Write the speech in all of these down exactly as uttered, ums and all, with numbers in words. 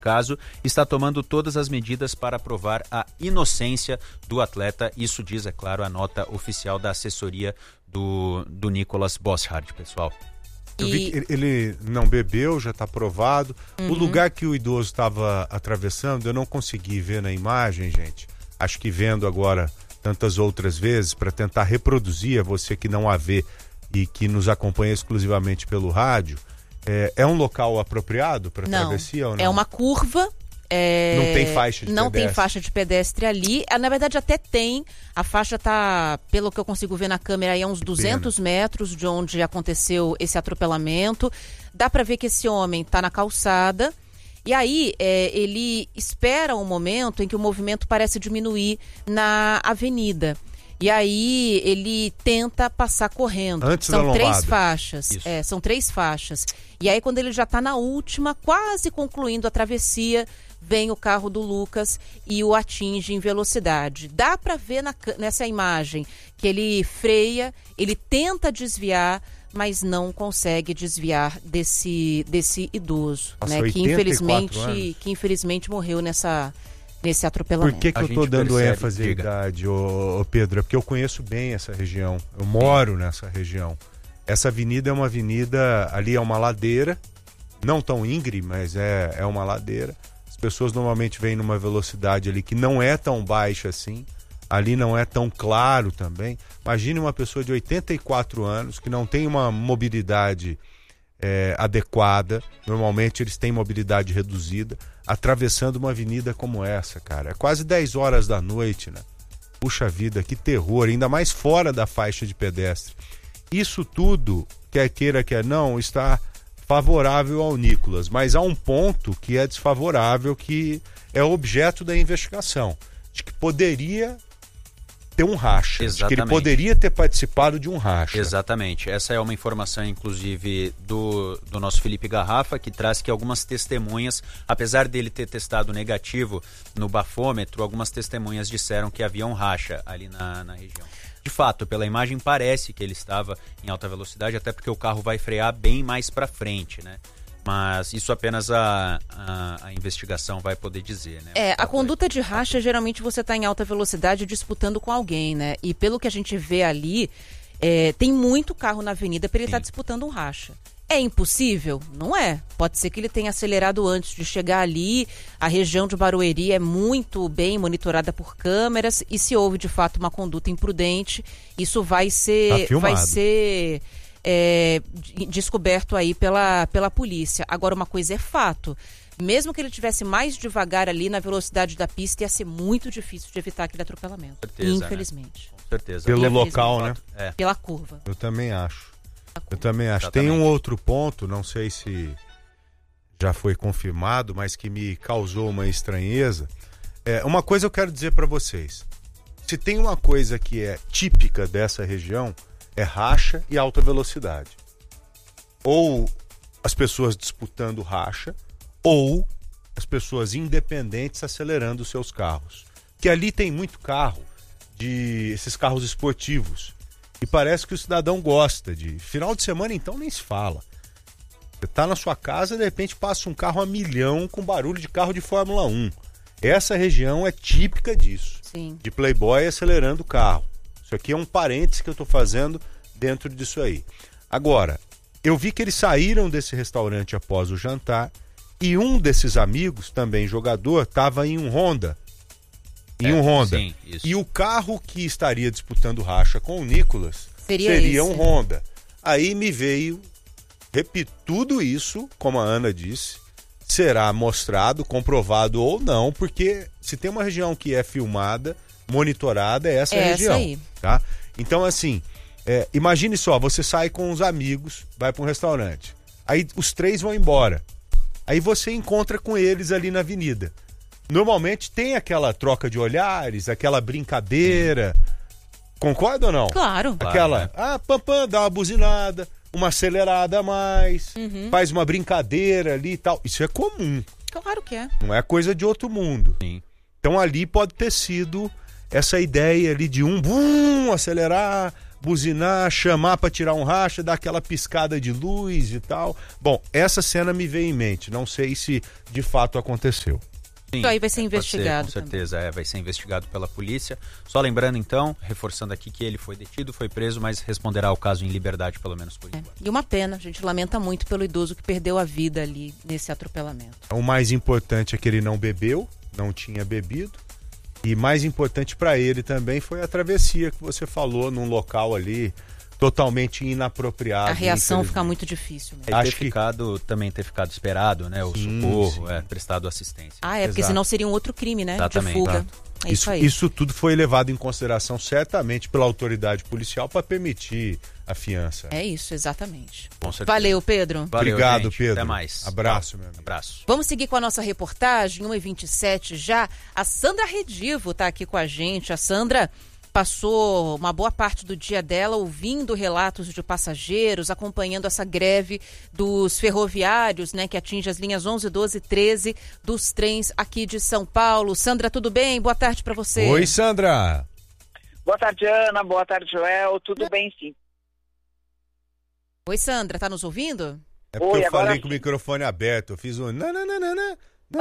caso, está tomando todas as medidas para provar a inocência do atleta. Isso diz, é claro, a nota oficial da assessoria do, do Nicolas Bosshard, pessoal. Eu vi que ele não bebeu, já está provado. Uhum. O lugar que o idoso estava atravessando, eu não consegui ver na imagem, gente. Acho que vendo agora tantas outras vezes, para tentar reproduzir, a você que não a vê e que nos acompanha exclusivamente pelo rádio, é, é um local apropriado para travessia ou não? É uma curva. É... Não tem faixa de não pedestre. tem faixa de pedestre ali. Na verdade, até tem. A faixa está, pelo que eu consigo ver na câmera, aí a uns duzentos Pena. metros de onde aconteceu esse atropelamento. Dá para ver que esse homem está na calçada. E aí, é, ele espera um momento em que o movimento parece diminuir na avenida. E aí, ele tenta passar correndo. Antes são da três lombada. faixas. É, são três faixas. E aí, quando ele já está na última, quase concluindo a travessia, vem o carro do Lucas e o atinge em velocidade. Dá para ver na, nessa imagem que ele freia, ele tenta desviar, mas não consegue desviar desse, desse idoso, Nossa, né? Que infelizmente, que infelizmente morreu nessa, nesse atropelamento. Por que, que eu estou dando percebe, ênfase à idade, ô, ô Pedro? É porque eu conheço bem essa região, eu moro nessa região. Essa avenida é uma avenida, ali é uma ladeira, não tão íngreme, mas é, é uma ladeira. As pessoas normalmente vêm numa velocidade ali que não é tão baixa assim, ali não é tão claro também. Imagine uma pessoa de oitenta e quatro anos que não tem uma mobilidade é, adequada, normalmente eles têm mobilidade reduzida, atravessando uma avenida como essa, cara. É quase dez horas da noite, né? Puxa vida, que terror, ainda mais fora da faixa de pedestre. Isso tudo, quer queira, quer não, está favorável ao Nicolas, mas há um ponto que é desfavorável, que é objeto da investigação, de que poderia ter um racha, de que ele poderia ter participado de um racha. Exatamente, essa é uma informação inclusive do, do nosso Felipe Garrafa, que traz que algumas testemunhas, apesar dele ter testado negativo no bafômetro, algumas testemunhas disseram que havia um racha ali na, na região. De fato, pela imagem parece que ele estava em alta velocidade, até porque o carro vai frear bem mais para frente, né? Mas isso apenas a, a, a investigação vai poder dizer, né? É, a conduta de racha, geralmente você está em alta velocidade disputando com alguém, né? E pelo que a gente vê ali, é, tem muito carro na avenida para ele estar tá disputando um racha. É impossível? Não é. Pode ser que ele tenha acelerado antes de chegar ali. A região de Barueri é muito bem monitorada por câmeras e se houve de fato uma conduta imprudente, isso vai ser, tá vai ser é, descoberto aí pela, pela polícia. Agora, uma coisa é fato. Mesmo que ele tivesse mais devagar ali na velocidade da pista, ia ser muito difícil de evitar aquele atropelamento. Certeza, infelizmente. Né? Com certeza. Pelo local, né? É. Pela curva. Eu também acho. Eu também acho. Exatamente. Tem um outro ponto, não sei se já foi confirmado, mas que me causou uma estranheza. É, uma coisa eu quero dizer para vocês. Se tem uma coisa que é típica dessa região, é racha e alta velocidade. Ou as pessoas disputando racha, ou as pessoas independentes acelerando seus carros. Que ali tem muito carro, de esses carros esportivos. E parece que o cidadão gosta de... Final de semana, então, nem se fala. Você tá na sua casa e, de repente, passa um carro a milhão com barulho de carro de Fórmula um. Essa região é típica disso. Sim. De playboy acelerando o carro. Isso aqui é um parênteses que eu tô fazendo dentro disso aí. Agora, eu vi que eles saíram desse restaurante após o jantar e um desses amigos, também jogador, estava em um Honda. Em é, um Honda. Sim, isso. E o carro que estaria disputando racha com o Nicolas seria, seria esse. um Honda. Aí me veio, repito, tudo isso, como a Ana disse, será mostrado, comprovado ou não, porque se tem uma região que é filmada, monitorada, é essa, é região. Essa aí. Tá? Então, assim, é, imagine só, você sai com os amigos, vai para um restaurante, aí os três vão embora. Aí você encontra com eles ali na avenida. Normalmente tem aquela troca de olhares, aquela brincadeira. Concorda ou não? Claro. Aquela, claro, né? ah, pam, pam, dá uma buzinada, uma acelerada a mais, Uhum. faz uma brincadeira ali e tal. Isso é comum, Claro que é. não é coisa de outro mundo. Sim. Então ali pode ter sido essa ideia ali de um, bum, acelerar, buzinar, chamar para tirar um racha, dar aquela piscada de luz e tal. Bom, essa cena me veio em mente, não sei se de fato aconteceu. Sim, aí vai ser investigado. Ser, com certeza, é, vai ser investigado pela polícia. Só lembrando então, reforçando aqui que ele foi detido, foi preso, mas responderá ao caso em liberdade, pelo menos por enquanto. É. E uma pena, a gente lamenta muito pelo idoso que perdeu a vida ali nesse atropelamento. O mais importante é que ele não bebeu, não tinha bebido. E mais importante para ele também foi a travessia que você falou num local ali totalmente inapropriado. A reação fica muito difícil. Né? Ele Acho ter que... ficado, também ter ficado esperado, né? O sim, socorro, sim. É, prestado assistência. Ah, é, porque Exato. Senão seria um outro crime, né? Exatamente. De fuga. Exato. É isso, isso, aí. isso tudo foi levado em consideração certamente pela autoridade policial para permitir a fiança. É isso, exatamente. Com certeza. Valeu, Pedro. Valeu, Obrigado, gente. Pedro. Até mais. Abraço, meu amigo. Abraço. Vamos seguir com a nossa reportagem, uma e vinte e sete já. A Sandra Redivo está aqui com a gente. A Sandra passou uma boa parte do dia dela ouvindo relatos de passageiros, acompanhando essa greve dos ferroviários, né, que atinge as linhas onze, doze e treze dos trens aqui de São Paulo. Sandra, tudo bem? Boa tarde para você. Oi, Sandra. Boa tarde, Ana. Boa tarde, Joel. Tudo bem, sim. Oi, Sandra, tá nos ouvindo? É porque Oi, eu falei sim. com o microfone aberto, eu fiz um... nananana.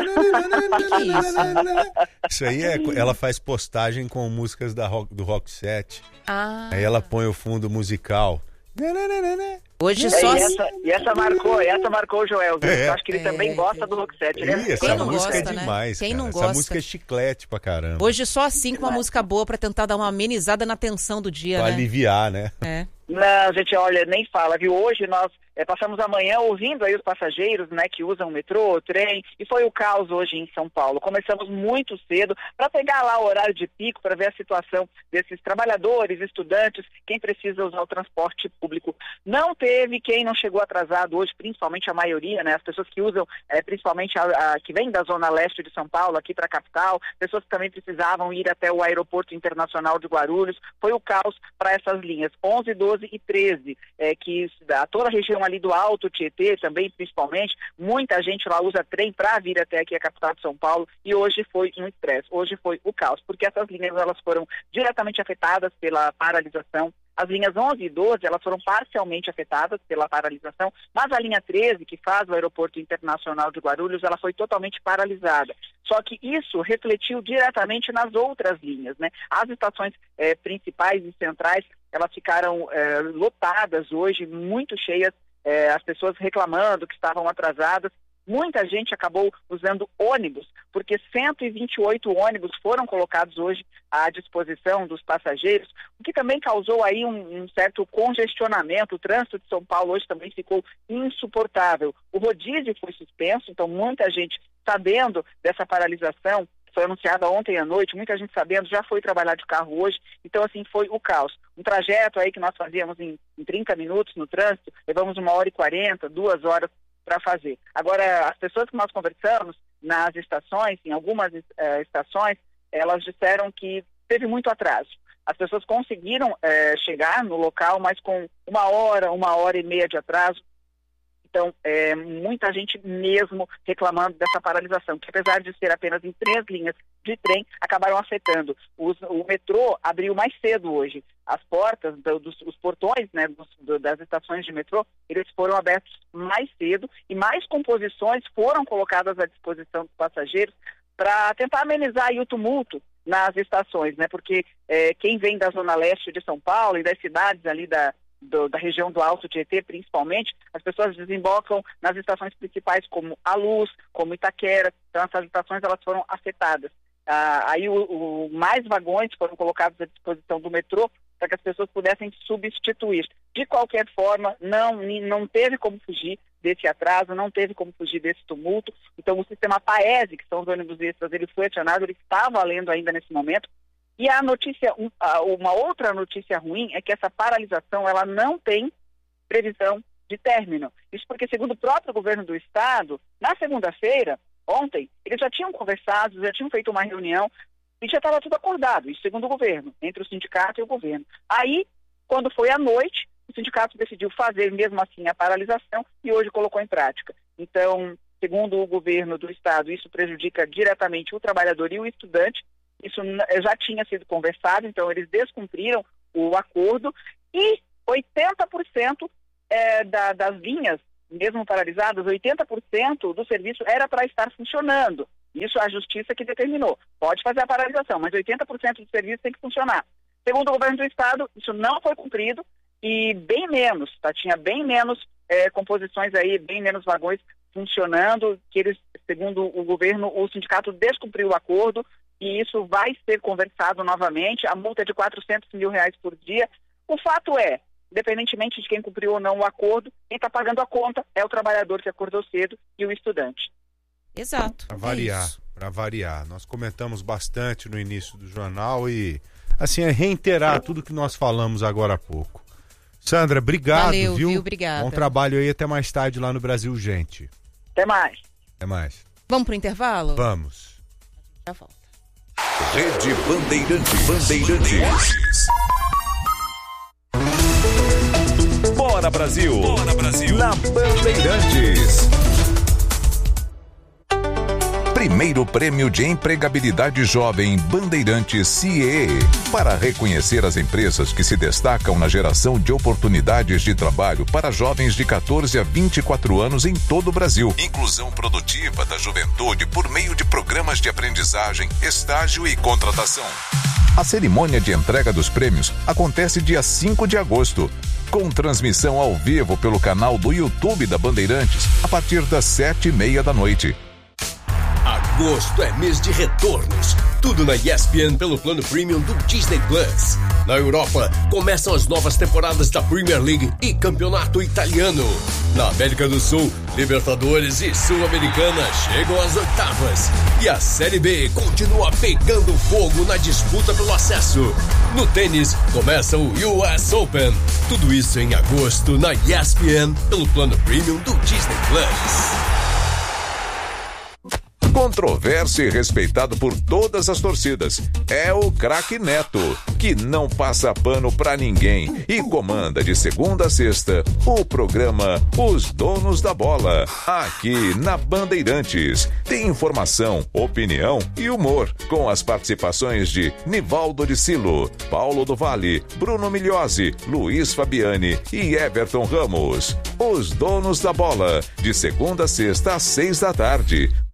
Isso aí é, ela faz postagem com músicas da rock, do Rock set. Ah. Aí ela põe o fundo musical. Hoje É, só e, essa, e essa marcou, essa marcou o Joel. É. Eu acho que ele É, também é, gosta é. do Rock set. Ele Ih, é essa Quem não música gosta, é né? demais, Quem cara. não Essa gosta? música é chiclete pra caramba. Hoje só assim com uma música boa para tentar dar uma amenizada na tensão do dia, Pra né? aliviar, né? É. Não, gente, olha, nem fala, viu? Hoje nós é, passamos a manhã ouvindo aí os passageiros, né, que usam o metrô, o trem, e foi o caos hoje em São Paulo. Começamos muito cedo para pegar lá o horário de pico, para ver a situação desses trabalhadores, estudantes, quem precisa usar o transporte público. Não teve quem não chegou atrasado hoje, principalmente a maioria, né, as pessoas que usam, é, principalmente a, a que vem da zona leste de São Paulo, aqui para a capital, pessoas que também precisavam ir até o aeroporto internacional de Guarulhos. Foi o caos para essas linhas, onze, doze e treze, é, que a toda a região ali do Alto Tietê também, principalmente, muita gente lá usa trem para vir até aqui a capital de São Paulo, e hoje foi um estresse, hoje foi o caos, porque essas linhas elas foram diretamente afetadas pela paralisação. As linhas onze e doze, elas foram parcialmente afetadas pela paralisação, mas a linha treze, que faz o aeroporto internacional de Guarulhos, ela foi totalmente paralisada. Só que isso refletiu diretamente nas outras linhas, né? As estações eh, principais e centrais, elas ficaram eh, lotadas hoje, muito cheias, eh, as pessoas reclamando que estavam atrasadas. Muita gente acabou usando ônibus, porque cento e vinte e oito ônibus foram colocados hoje à disposição dos passageiros, o que também causou aí um, um certo congestionamento. O trânsito de São Paulo hoje também ficou insuportável. O rodízio foi suspenso, então muita gente, sabendo dessa paralisação, foi anunciada ontem à noite, muita gente sabendo, já foi trabalhar de carro hoje, então assim foi o caos. Um trajeto aí que nós fazíamos em, em trinta minutos no trânsito, levamos uma hora e quarenta, duas horas para fazer. Agora, as pessoas que nós conversamos nas estações, em algumas eh, estações, elas disseram que teve muito atraso. As pessoas conseguiram eh, chegar no local, mas com uma hora, uma hora e meia de atraso. Então, é, muita gente mesmo reclamando dessa paralisação, que apesar de ser apenas em três linhas de trem, acabaram afetando. Os, o metrô abriu mais cedo hoje. As portas, do, dos, os portões, né, dos, do, das estações de metrô, eles foram abertos mais cedo e mais composições foram colocadas à disposição dos passageiros para tentar amenizar aí o tumulto nas estações, né? Porque é, quem vem da zona leste de São Paulo e das cidades ali da Do, da região do Alto Tietê, principalmente, as pessoas desembocam nas estações principais como a Luz, como Itaquera. Então essas estações elas foram afetadas. Ah, aí o, o, mais vagões foram colocados à disposição do metrô para que as pessoas pudessem substituir. De qualquer forma, não, não teve como fugir desse atraso, não teve como fugir desse tumulto. Então o sistema Paese, que são os ônibus extras, ele foi acionado, ele está valendo ainda nesse momento. E a notícia, uma outra notícia ruim é que essa paralisação ela não tem previsão de término. Isso porque, segundo o próprio governo do estado, na segunda-feira, ontem, eles já tinham conversado, já tinham feito uma reunião e já estava tudo acordado, isso segundo o governo, entre o sindicato e o governo. Aí, quando foi à noite, o sindicato decidiu fazer mesmo assim a paralisação e hoje colocou em prática. Então, segundo o governo do estado, isso prejudica diretamente o trabalhador e o estudante. Isso já tinha sido conversado, então eles descumpriram o acordo E oitenta por cento é, da, das linhas, mesmo paralisadas, oitenta por cento do serviço era para estar funcionando. Isso é a justiça que determinou. Pode fazer a paralisação, mas oitenta por cento do serviço tem que funcionar. Segundo o governo do estado, isso não foi cumprido e bem menos, tá? Tinha bem menos é, composições aí, bem menos vagões funcionando, que eles, segundo o governo, o sindicato descumpriu o acordo e isso vai ser conversado novamente. A multa é de quatrocentos mil reais por dia. O fato é, independentemente de quem cumpriu ou não o acordo, quem está pagando a conta é o trabalhador que acordou cedo e o estudante. Exato. Para variar, é para variar. Nós comentamos bastante no início do jornal e, assim, é reiterar tudo que nós falamos agora há pouco. Sandra, obrigado, Valeu, viu? viu? Obrigada. Bom trabalho aí, até mais tarde lá no Brasil, gente. Até mais. Até mais. Vamos pro intervalo? Vamos. Já volta. Rede Bandeirantes. Bandeirantes. Bora Brasil. Bora Brasil. Na Bandeirantes. Primeiro Prêmio de Empregabilidade Jovem Bandeirantes C E E, para reconhecer as empresas que se destacam na geração de oportunidades de trabalho para jovens de quatorze a vinte e quatro anos em todo o Brasil. Inclusão produtiva da juventude por meio de programas de aprendizagem, estágio e contratação. A cerimônia de entrega dos prêmios acontece dia cinco de agosto, com transmissão ao vivo pelo canal do YouTube da Bandeirantes, a partir das sete e meia da noite. Agosto é mês de retornos. Tudo na E S P N pelo plano premium do Disney Plus. Na Europa, começam as novas temporadas da Premier League e Campeonato Italiano. Na América do Sul, Libertadores e Sul-Americana chegam às oitavas. E a Série B continua pegando fogo na disputa pelo acesso. No tênis, começa o U S Open. Tudo isso em agosto na E S P N pelo plano premium do Disney Plus. Controverso e respeitado por todas as torcidas, é o craque Neto, que não passa pano pra ninguém e comanda de segunda a sexta o programa Os Donos da Bola, aqui na Bandeirantes. Tem informação, opinião e humor, com as participações de Nivaldo de Silo, Paulo do Vale, Bruno Migliosi, Luiz Fabiani e Everton Ramos. Os Donos da Bola, de segunda a sexta às seis da tarde.